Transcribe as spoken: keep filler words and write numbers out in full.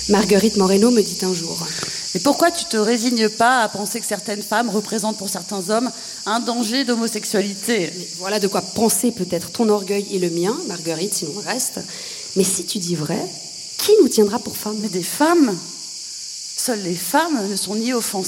Marguerite Moreno me dit un jour. Mais pourquoi tu te résignes pas à penser que certaines femmes représentent pour certains hommes un danger d'homosexualité ? Mais voilà de quoi penser peut-être ton orgueil et le mien, Marguerite, sinon on reste. Mais si tu dis vrai, qui nous tiendra pour femmes ? Mais des femmes ? Seules les femmes ne sont ni offensées